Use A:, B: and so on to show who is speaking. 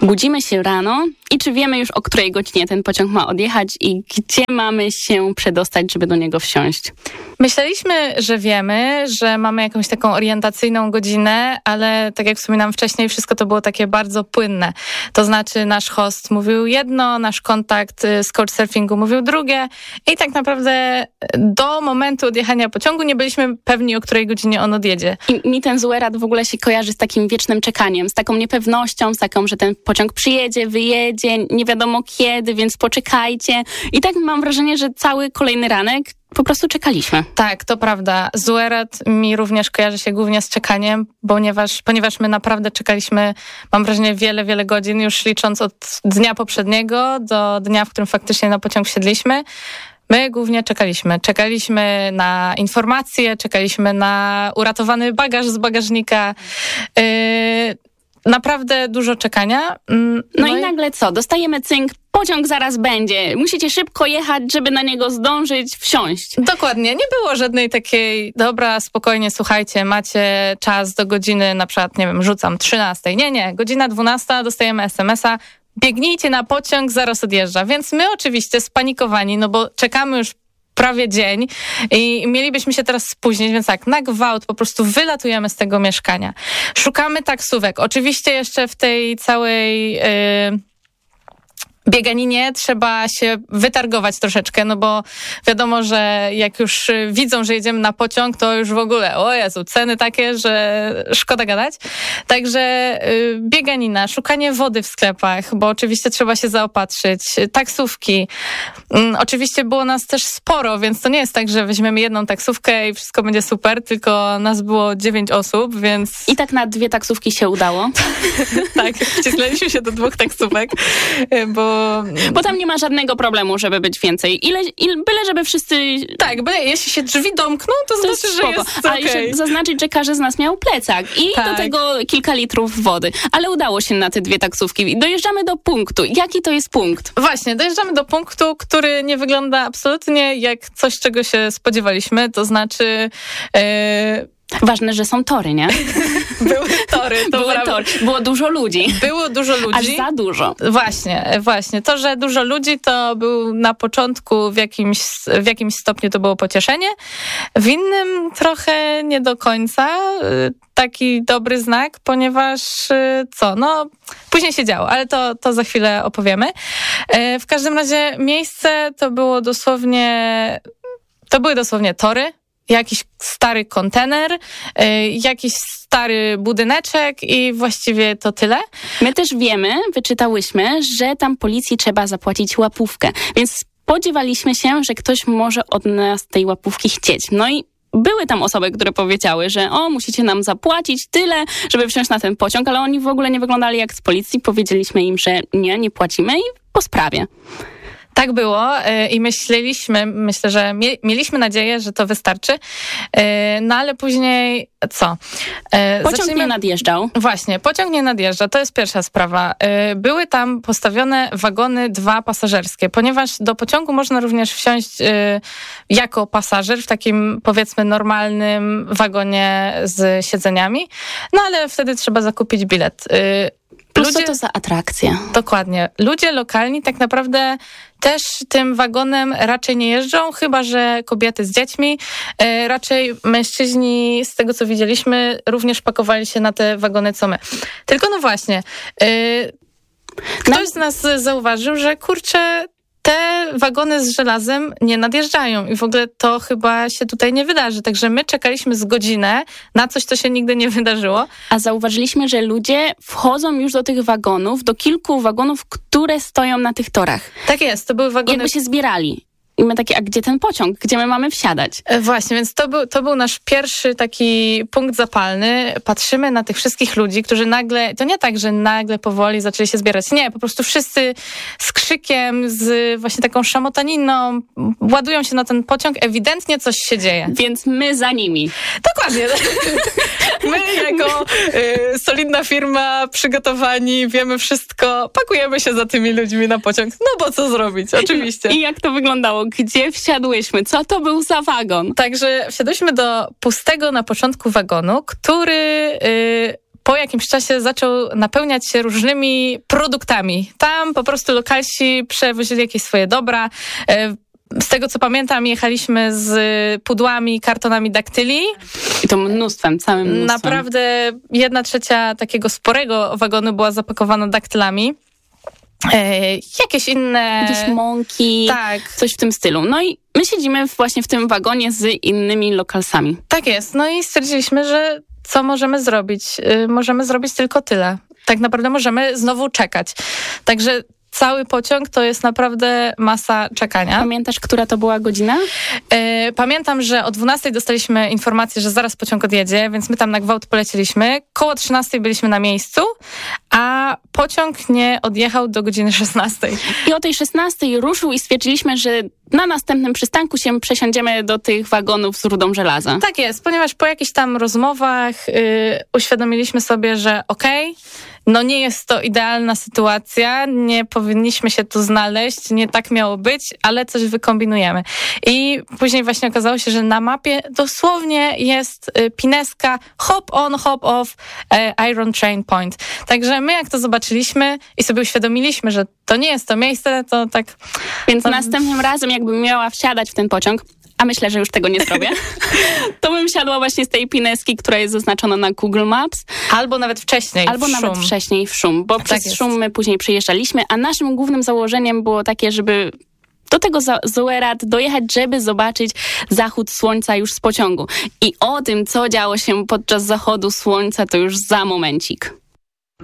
A: Budzimy się rano i czy wiemy już, o której godzinie ten pociąg ma odjechać i gdzie mamy się przedostać, żeby do niego wsiąść?
B: Myśleliśmy, że wiemy, że mamy jakąś taką orientacyjną godzinę, ale tak jak wspominałam wcześniej, wszystko to było takie bardzo płynne. To znaczy nasz host mówił jedno, nasz kontakt z Couchsurfingu mówił drugie i tak naprawdę do momentu odjechania pociągu nie byliśmy pewni, o której godzinie on odjedzie.
A: I mi ten Zuerat w ogóle się kojarzy z takim wiecznym czekaniem, z taką niepewnością, z taką, że ten pociąg przyjedzie, wyjedzie, nie wiadomo kiedy, więc poczekajcie. I tak mam wrażenie, że cały kolejny ranek po prostu czekaliśmy.
B: Tak, to prawda. Zuerat mi również kojarzy się głównie z czekaniem, ponieważ my naprawdę czekaliśmy, mam wrażenie, wiele godzin, już licząc od dnia poprzedniego do dnia, w którym faktycznie na pociąg wsiedliśmy. My głównie czekaliśmy. Czekaliśmy na informacje, czekaliśmy na uratowany bagaż z bagażnika. Naprawdę dużo czekania.
A: No i nagle co? Dostajemy cynk, pociąg zaraz będzie. Musicie szybko jechać, żeby na niego zdążyć, wsiąść.
B: Dokładnie. Nie było żadnej takiej, dobra, spokojnie, słuchajcie, macie czas do godziny, na przykład, nie wiem, rzucam 13. Nie, godzina 12, dostajemy SMS-a, biegnijcie na pociąg, zaraz odjeżdża. Więc my oczywiście spanikowani, no bo czekamy już prawie dzień i mielibyśmy się teraz spóźnić, więc tak, na gwałt po prostu wylatujemy z tego mieszkania. Szukamy taksówek. Oczywiście jeszcze w tej całej bieganinie trzeba się wytargować troszeczkę, no bo wiadomo, że jak już widzą, że jedziemy na pociąg, to już w ogóle, o Jezu, ceny takie, że szkoda gadać. Także bieganina, szukanie wody w sklepach, bo oczywiście trzeba się zaopatrzyć, taksówki. Oczywiście było nas też sporo, więc to nie jest tak, że weźmiemy jedną taksówkę i wszystko będzie super, tylko nas było 9 osób, więc...
A: I tak na 2 taksówki się udało.
B: Tak, wcisnęliśmy się do 2 taksówek,
A: Bo tam nie ma żadnego problemu, żeby być więcej. Byle, żeby wszyscy...
B: Tak, jeśli się drzwi domkną, to znaczy, że jest
A: A jeszcze zaznaczyć, że każdy z nas miał plecak i
B: tak.
A: Do tego kilka litrów wody. Ale udało się na te 2 taksówki. Dojeżdżamy do punktu. Jaki to jest punkt?
B: Właśnie, dojeżdżamy do punktu, który nie wygląda absolutnie jak coś, czego się spodziewaliśmy. To znaczy...
A: Ważne, że są tory, nie?
B: Były tory.
A: Było dużo ludzi.
B: Było dużo ludzi.
A: Aż za dużo.
B: Właśnie. To, że dużo ludzi, to był na początku w jakimś stopniu to było pocieszenie. W innym trochę nie do końca taki dobry znak, ponieważ później się działo, ale to za chwilę opowiemy. W każdym razie miejsce to były dosłownie tory, jakiś stary kontener, jakiś stary budyneczek i właściwie to tyle.
A: My też wyczytałyśmy, że tam policji trzeba zapłacić łapówkę, więc spodziewaliśmy się, że ktoś może od nas tej łapówki chcieć. No i były tam osoby, które powiedziały, że musicie nam zapłacić tyle, żeby wsiąść na ten pociąg, ale oni w ogóle nie wyglądali jak z policji. Powiedzieliśmy im, że nie płacimy i po sprawie.
B: Tak było i myślę, że mieliśmy nadzieję, że to wystarczy, no ale później co?
A: Pociąg nie nadjeżdżał.
B: Właśnie, pociąg nie nadjeżdża, to jest pierwsza sprawa. Były tam postawione wagony 2 pasażerskie, ponieważ do pociągu można również wsiąść jako pasażer w takim, powiedzmy, normalnym wagonie z siedzeniami, no ale wtedy trzeba zakupić bilet.
A: Co to za atrakcja?
B: Dokładnie. Ludzie lokalni tak naprawdę też tym wagonem raczej nie jeżdżą, chyba że kobiety z dziećmi. Raczej mężczyźni, z tego co widzieliśmy, również pakowali się na te wagony co my. Tylko no właśnie, ktoś z nas zauważył, że kurczę, te wagony z żelazem nie nadjeżdżają i w ogóle to chyba się tutaj nie wydarzy. Także my czekaliśmy z godzinę na coś, co się nigdy nie wydarzyło.
A: A zauważyliśmy, że ludzie wchodzą już do tych wagonów, do kilku wagonów, które stoją na tych torach.
B: Tak jest, to były wagony...
A: Jakby się zbierali. I my takie, a gdzie ten pociąg? Gdzie my mamy wsiadać?
B: Właśnie, więc to był nasz pierwszy taki punkt zapalny. Patrzymy na tych wszystkich ludzi, którzy nagle, to nie tak, że nagle powoli zaczęli się zbierać. Nie, po prostu wszyscy z krzykiem, z właśnie taką szamotaniną ładują się na ten pociąg. Ewidentnie coś się dzieje.
A: Więc my za nimi.
B: Dokładnie. My jako solidna firma, przygotowani, wiemy wszystko, pakujemy się za tymi ludźmi na pociąg. No bo co zrobić? Oczywiście.
A: I jak to wyglądało? Gdzie wsiadłyśmy? Co to był za wagon?
B: Także wsiadłyśmy do pustego na początku wagonu, który po jakimś czasie zaczął napełniać się różnymi produktami. Tam po prostu lokalsi przewozili jakieś swoje dobra. Z tego, co pamiętam, jechaliśmy z pudłami, kartonami daktyli.
A: I to mnóstwem, całym mnóstwem.
B: Naprawdę 1/3 takiego sporego wagonu była zapakowana daktylami. Jakieś inne...
A: Jakieś mąki, tak. Coś w tym stylu. No i my siedzimy właśnie w tym wagonie z innymi lokalsami.
B: Tak jest. No i stwierdziliśmy, że co możemy zrobić? Możemy zrobić tylko tyle. Tak naprawdę możemy znowu czekać. Także cały pociąg to jest naprawdę masa czekania.
A: Pamiętasz, która to była godzina?
B: Pamiętam, że o 12 dostaliśmy informację, że zaraz pociąg odjedzie, więc my tam na gwałt polecieliśmy. Koło 13 byliśmy na miejscu, a pociąg nie odjechał do godziny 16.
A: I o tej 16 ruszył i stwierdziliśmy, że na następnym przystanku się przesiądziemy do tych wagonów z rudą żelaza.
B: Tak jest, ponieważ po jakichś tam rozmowach uświadomiliśmy sobie, że no nie jest to idealna sytuacja, nie powinniśmy się tu znaleźć, nie tak miało być, ale coś wykombinujemy. I później właśnie okazało się, że na mapie dosłownie jest pineska hop on, hop off, Iron Train Point. Także my jak to zobaczyliśmy i sobie uświadomiliśmy, że to nie jest to miejsce, to tak...
A: Więc następnym razem jakbym miała wsiadać w ten pociąg, a myślę, że już tego nie zrobię, to bym siadła właśnie z tej pineski, która jest zaznaczona na Google Maps.
B: Albo nawet wcześniej
A: w szum, bo przez szum my później przyjeżdżaliśmy, a naszym głównym założeniem było takie, żeby do tego Zoerat dojechać, żeby zobaczyć zachód słońca już z pociągu. I o tym, co działo się podczas zachodu słońca, to już za momencik.